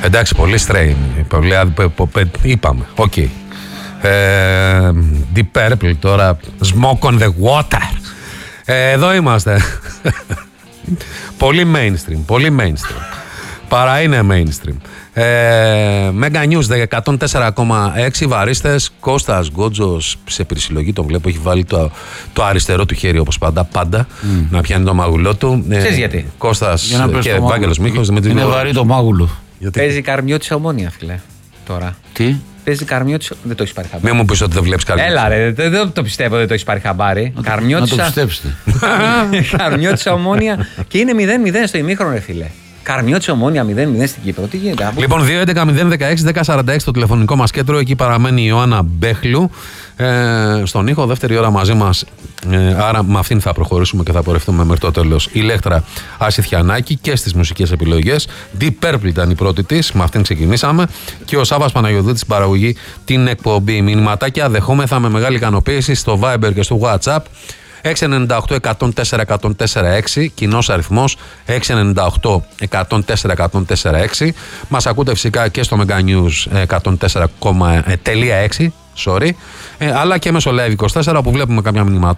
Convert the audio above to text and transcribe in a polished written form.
Εντάξει, πολύ strain. Πολύ, είπαμε. Οκ. Okay. Deep Purple τώρα. Smoke on the water. Εδώ είμαστε. Πολύ mainstream. Πολύ mainstream. Παρά είναι mainstream. Mega News 104,6 βαρίστες. Κώστας Γκότζος σε περισυλλογή, τον βλέπω, έχει βάλει το αριστερό του χέρι όπως πάντα να πιάνει το μάγουλό του. Ξέρεις γιατί? Κώστας και Ευάγγελος Μίχος. Είναι βαρύ το μάγουλο. Παίζει Καρμιώτης σε Ομόνια, φίλε. Τώρα. Τι? Παίζει Καρμιώτης. Δεν το έχεις πάρει χαμπάρι. Μην μου πεις ότι δεν βλέπεις Καρμιώτης. Έλα ρε, δεν το πιστεύω, δεν το έχεις πάρει χαμπάρι. Να το πιστέψετε. Καρμιώτης σε Ομόνια και είναι 0-0 στο ημίχρονο, ρε φίλε. Καρμιώτης Ομόνια 0-0 στην Κύπρο. Τι γίνεται? Λοιπόν, 2-11-0-16-10-46 το τηλεφωνικό μας κέντρο. Εκεί παραμένει η Ιωάννα Μπέχλου στον ήχο. Δεύτερη ώρα μαζί μας. Άρα με αυτήν θα προχωρήσουμε και θα πορευτούμε μέχρι το τέλος. Η Λέκτρα Ασιθιανάκη και στις μουσικές επιλογές. Deep Purple ήταν η πρώτη της. Με αυτήν ξεκινήσαμε. Και ο Σάββας Παναγιωδούτης στην παραγωγή την εκπομπή. Μηνυματάκια δεχόμεθα με μεγάλη ικανοποίηση στο Viber και στο WhatsApp. 698-104-104-6, κοινός αριθμός 698-104-104-6. Μας ακούτε φυσικά και στο Mega News 104,6, αλλά και μέσω Live 24 που βλέπουμε κάποια